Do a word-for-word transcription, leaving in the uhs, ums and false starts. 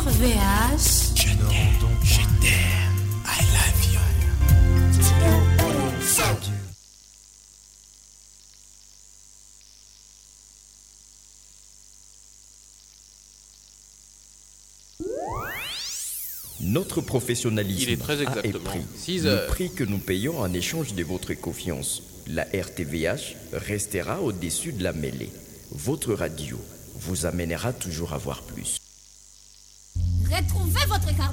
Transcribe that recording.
V H. Je t'aime, je t'aime, I love you. Notre professionnalisme Il est très a un exactement prix. six Le heures. prix que nous payons en échange de votre confiance. La R T V H restera au-dessus de la mêlée. Votre radio vous amènera toujours à voir plus.